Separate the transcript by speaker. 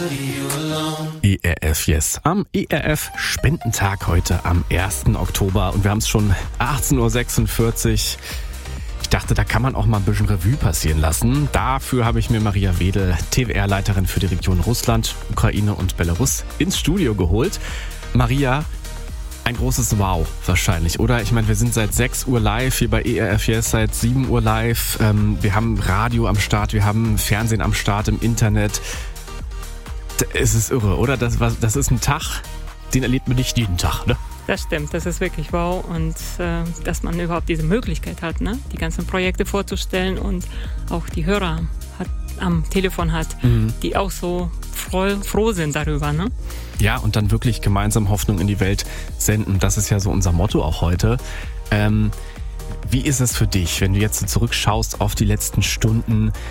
Speaker 1: ERF Yes. Am ERF Spendentag heute am 1. Oktober und wir haben es schon 18.46 Uhr. Ich dachte, da kann man auch mal ein bisschen Revue passieren lassen. Dafür habe ich mir Maria Wedel, TWR-Leiterin für die Region Russland, Ukraine und Belarus, ins Studio geholt. Maria, ein großes Wow wahrscheinlich, oder? Ich meine, wir sind seit 6 Uhr live hier bei ERF Yes, seit 7 Uhr live. Wir haben Radio am Start, wir haben Fernsehen am Start, im Internet. Es ist irre, oder? Das ist ein Tag, den erlebt man nicht jeden Tag, ne?
Speaker 2: Das stimmt, das ist wirklich wow. Und dass man überhaupt diese Möglichkeit hat, ne? Die ganzen Projekte vorzustellen und auch die Hörer am Telefon hat, die auch so froh sind darüber, ne?
Speaker 1: Ja, und dann wirklich gemeinsam Hoffnung in die Welt senden. Das ist ja so unser Motto auch heute. Wie ist es für dich, wenn du jetzt so zurückschaust auf die letzten Stunden?